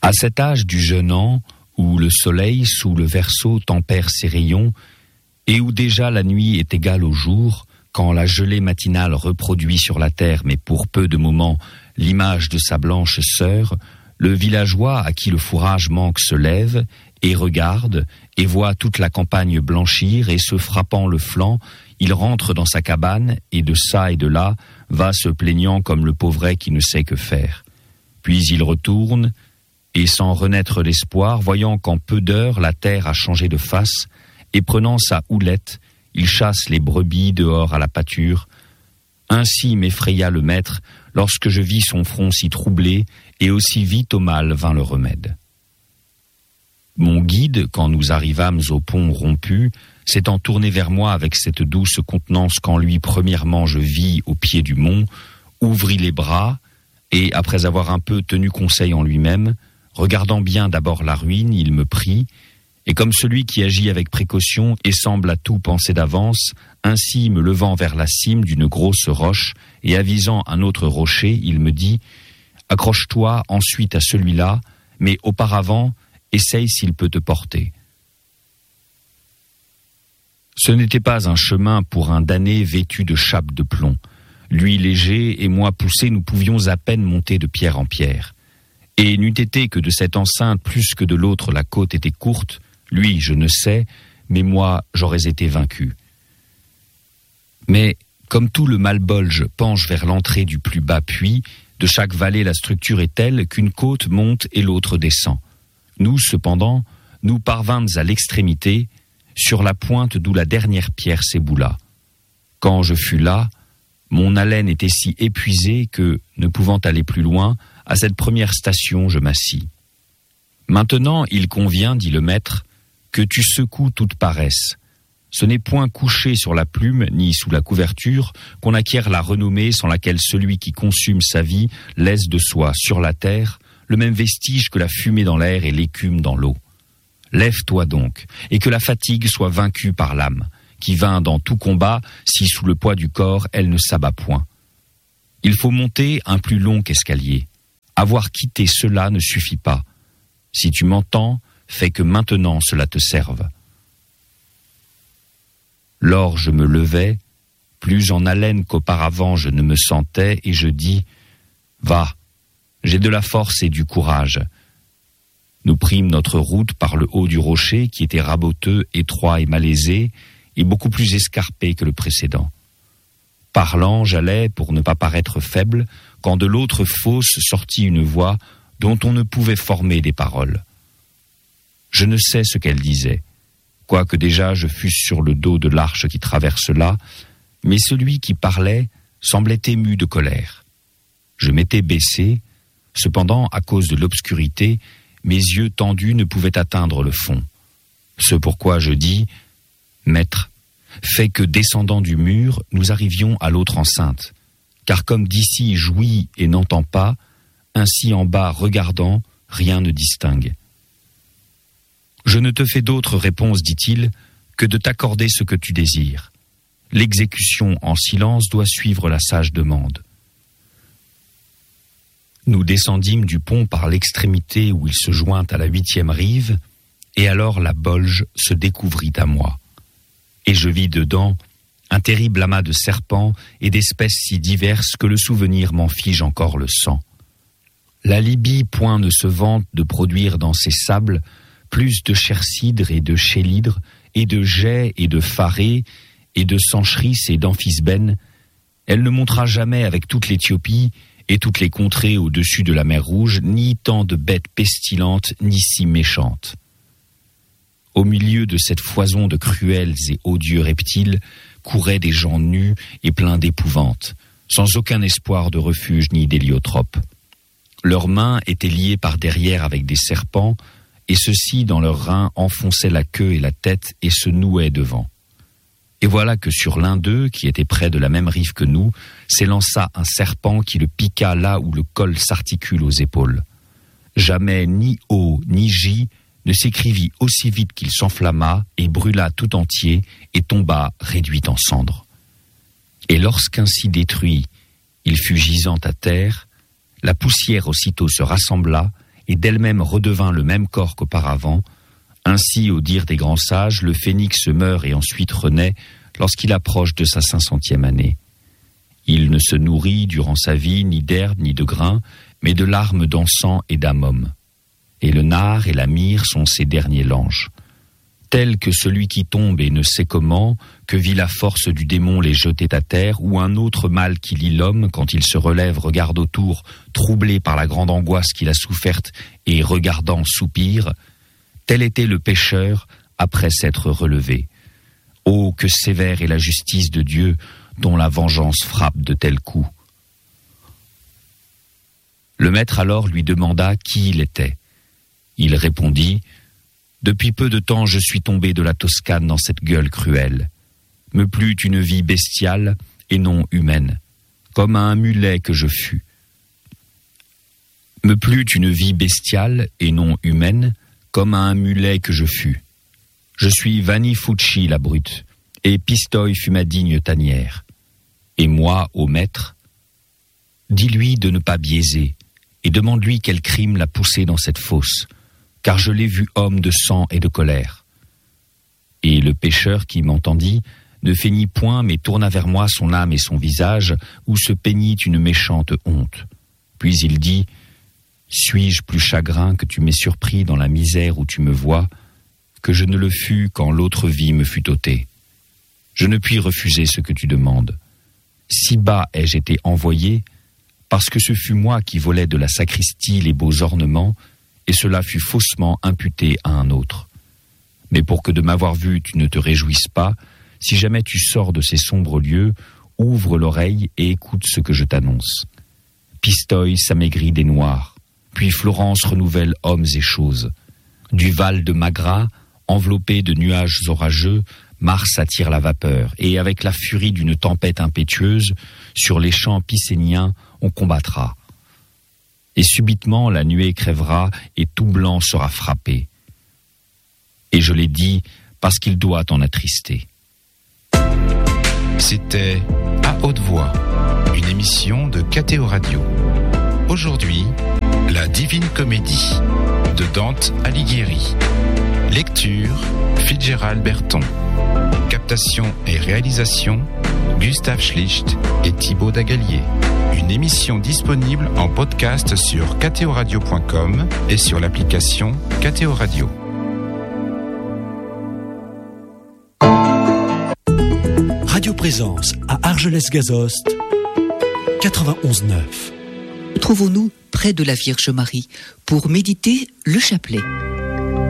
À cet âge du jeune an, où le soleil sous le Verseau tempère ses rayons, et où déjà la nuit est égale au jour, quand la gelée matinale reproduit sur la terre, mais pour peu de moments, l'image de sa blanche sœur, le villageois à qui le fourrage manque se lève, et regarde, et voit toute la campagne blanchir, et se frappant le flanc, il rentre dans sa cabane, et de ça et de là, va se plaignant comme le pauvret qui ne sait que faire. Puis il retourne, et sans renaître l'espoir, voyant qu'en peu d'heures la terre a changé de face, et prenant sa houlette, il chasse les brebis dehors à la pâture. Ainsi m'effraya le maître, lorsque je vis son front si troublé, et aussi vite au mal vint le remède. Mon guide, quand nous arrivâmes au pont rompu, s'étant tourné vers moi avec cette douce contenance qu'en lui premièrement je vis au pied du mont, ouvrit les bras, et après avoir un peu tenu conseil en lui-même, regardant bien d'abord la ruine, il me prit, et comme celui qui agit avec précaution et semble à tout penser d'avance, ainsi me levant vers la cime d'une grosse roche et avisant un autre rocher, il me dit « Accroche-toi ensuite à celui-là, mais auparavant, essaye s'il peut te porter. » Ce n'était pas un chemin pour un damné vêtu de chape de plomb. Lui léger et moi poussé, nous pouvions à peine monter de pierre en pierre. Et n'eût été que de cette enceinte plus que de l'autre la côte était courte, lui, je ne sais, mais moi, j'aurais été vaincu. Mais, comme tout le Malbolge penche vers l'entrée du plus bas puits, de chaque vallée la structure est telle qu'une côte monte et l'autre descend. Nous, cependant, nous parvînmes à l'extrémité, sur la pointe d'où la dernière pierre s'éboula. Quand je fus là, mon haleine était si épuisée que, ne pouvant aller plus loin, à cette première station je m'assis. Maintenant, il convient, dit le maître, que tu secoues toute paresse. Ce n'est point couché sur la plume, ni sous la couverture, qu'on acquiert la renommée sans laquelle celui qui consume sa vie laisse de soi, sur la terre, le même vestige que la fumée dans l'air et l'écume dans l'eau. Lève-toi donc, et que la fatigue soit vaincue par l'âme, qui vint dans tout combat, si sous le poids du corps elle ne s'abat point. Il faut monter un plus long qu'escalier. Avoir quitté cela ne suffit pas. Si tu m'entends, fais que maintenant cela te serve. Lors je me levai, plus en haleine qu'auparavant je ne me sentais, et je dis « Va, j'ai de la force et du courage. » Nous prîmes notre route par le haut du rocher, qui était raboteux, étroit et malaisé, et beaucoup plus escarpé que le précédent. Parlant, j'allais, pour ne pas paraître faible, quand de l'autre fosse sortit une voix dont on ne pouvait former des paroles. Je ne sais ce qu'elle disait, quoique déjà je fusse sur le dos de l'arche qui traverse là, mais celui qui parlait semblait ému de colère. Je m'étais baissé, cependant, à cause de l'obscurité, mes yeux tendus ne pouvaient atteindre le fond. Ce pourquoi je dis « Maître, fais que, descendant du mur, nous arrivions à l'autre enceinte, car comme d'ici jouit et n'entend pas, ainsi en bas regardant, rien ne distingue. » Je ne te fais d'autre réponse, dit-il, que de t'accorder ce que tu désires. L'exécution en silence doit suivre la sage demande. Nous descendîmes du pont par l'extrémité où il se joint à la 8e rive, et alors la Bolge se découvrit à moi. Et je vis dedans un terrible amas de serpents et d'espèces si diverses que le souvenir m'en fige encore le sang. La Libye point ne se vante de produire dans ses sables plus de chersidres et de chélidres, et de jais et de pharées, et de sanchris et d'amphisbènes. Elle ne montera jamais avec toute l'Éthiopie et toutes les contrées au-dessus de la mer Rouge, ni tant de bêtes pestilantes, ni si méchantes. Au milieu de cette foison de cruels et odieux reptiles, couraient des gens nus et pleins d'épouvante, sans aucun espoir de refuge ni d'héliotrope. Leurs mains étaient liées par derrière avec des serpents, et ceux-ci, dans leurs reins, enfonçaient la queue et la tête et se nouaient devant. Et voilà que sur l'un d'eux, qui était près de la même rive que nous, s'élança un serpent qui le piqua là où le col s'articule aux épaules. Jamais ni O ni J ne s'écrivit aussi vite qu'il s'enflamma et brûla tout entier et tomba réduit en cendres. Et lorsqu'ainsi détruit, il fut gisant à terre, la poussière aussitôt se rassembla et d'elle-même redevint le même corps qu'auparavant, ainsi, au dire des grands sages, le phénix meurt et ensuite renaît lorsqu'il approche de sa 500e année. Il ne se nourrit durant sa vie ni d'herbe ni de grains, mais de larmes d'encens et d'amum. Et le nard et la myrrhe sont ses derniers langes. Tel que celui qui tombe et ne sait comment, que vit la force du démon les jeter à terre, ou un autre mal qui lie l'homme, quand il se relève, regarde autour, troublé par la grande angoisse qu'il a soufferte, et regardant soupire, tel était le pécheur après s'être relevé. Oh, que sévère est la justice de Dieu, dont la vengeance frappe de tels coups. Le maître alors lui demanda qui il était. Il répondit: depuis peu de temps je suis tombé de la Toscane dans cette gueule cruelle. Me plut une vie bestiale et non humaine, comme à un mulet que je fus. Me plut une vie bestiale et non humaine, comme à un mulet que je fus. Je suis Vanni Fucci la brute, et Pistoï fut ma digne tanière. Et moi, ô maître, dis-lui de ne pas biaiser, et demande-lui quel crime l'a poussé dans cette fosse, car je l'ai vu homme de sang et de colère. Et le pécheur qui m'entendit ne feignit point, mais tourna vers moi son âme et son visage, où se peignit une méchante honte. Puis il dit: suis-je plus chagrin que tu m'aies surpris dans la misère où tu me vois, que je ne le fus quand l'autre vie me fut ôtée? Je ne puis refuser ce que tu demandes. Si bas ai-je été envoyé, parce que ce fut moi qui volais de la sacristie les beaux ornements, et cela fut faussement imputé à un autre. Mais pour que de m'avoir vu tu ne te réjouisses pas, si jamais tu sors de ces sombres lieux, ouvre l'oreille et écoute ce que je t'annonce. Pistoï s'amaigrit des noirs, puis Florence renouvelle hommes et choses. Du Val de Magra, enveloppé de nuages orageux, Mars attire la vapeur, et avec la furie d'une tempête impétueuse, sur les champs picéniens, on combattra. Et subitement la nuée crèvera, et tout blanc sera frappé. Et je l'ai dit, parce qu'il doit en attrister. C'était À Haute Voix, une émission de KTO Radio. Aujourd'hui, La Divine Comédie de Dante Alighieri. Lecture, Fitzgerald Berton. Captation et réalisation, Gustave Schlicht et Thibaut Dagalier. Une émission disponible en podcast sur ktoradio.com et sur l'application KTO Radio. Radio Présence à Argelès-Gazost, 91.9. Trouvons-nous près de la Vierge Marie pour méditer le chapelet.